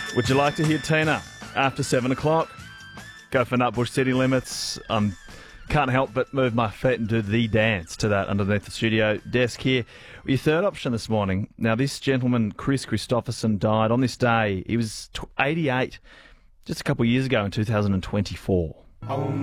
Would you like to hear Tina after 7 o'clock? Go for Nutbush City Limits. Can't help but move my feet and do the dance to that underneath the studio desk here. Your third option this morning. Now, this gentleman, Chris Christopherson, died on this day. He was 88 just a couple of years ago in 2024.